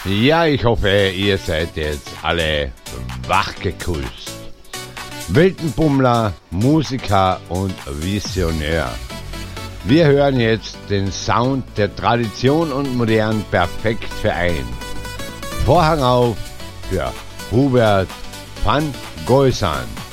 Ja, ich hoffe, ihr seid jetzt alle wachgegrüßt. Weltenbummler, Musiker und Visionär. Wir hören jetzt den Sound der Tradition und Modern perfekt vereint. Vorhang auf für Hubert van Goisand.